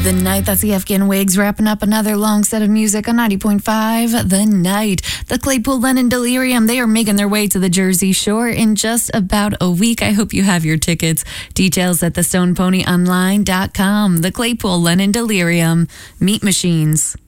The Night, that's the Afghan Wigs wrapping up another long set of music on 90.5 The Night. The Claypool Lennon Delirium, they are making their way to the Jersey Shore in just about a week. I hope you have your tickets. Details at thestoneponyonline.com. The Claypool Lennon Delirium, Meat Machines.